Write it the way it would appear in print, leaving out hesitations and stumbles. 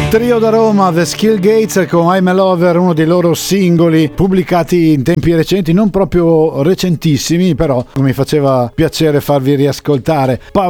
Trio da Roma, The Skill Gates con I'm a Lover, uno dei loro singoli pubblicati in tempi recenti, non proprio recentissimi, però mi faceva piacere farvi riascoltare.